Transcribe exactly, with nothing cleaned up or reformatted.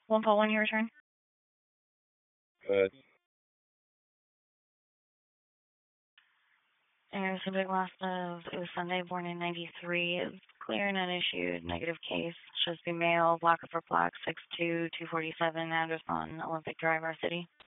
One call when you return. Good. And subject last of, it was Sunday, born in ninety-three. It's clear and unissued. Negative case. Should be male. Blocker for black, six two, two forty-seven. Address on Olympic Drive, our city.